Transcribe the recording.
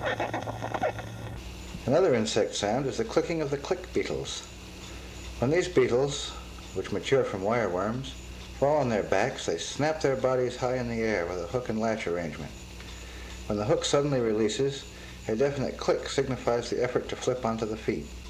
Another insect sound is the clicking of the click beetles. When these beetles, which mature from wireworms, fall on their backs, they snap their bodies high in the air with a hook and latch arrangement. When the hook suddenly releases, a definite click signifies the effort to flip onto the feet.